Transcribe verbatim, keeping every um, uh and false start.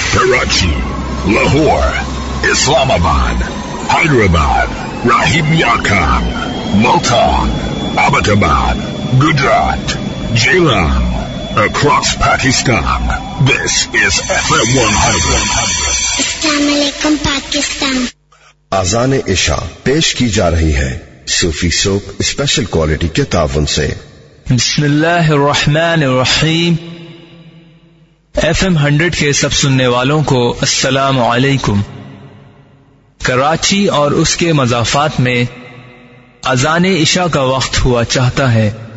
Karachi, Lahore, Islamabad, Hyderabad, Rahim Yakab, Multan, Abbottabad, Gujarat, Jailam, across Pakistan. This is F M one hundred. Assalamu alaikum Pakistan. आज़ान इशा पेश की जा रही है सूफी soap special quality के तावन से। बिस्मिल्लाहिर्रहमानिर्रहीम। एफ एम हंड्रेड के सब सुनने वालों को अस्सलामु अलैकुम। कराची और उसके मज़ाफ़ात में अज़ान इशा का वक्त हुआ चाहता है।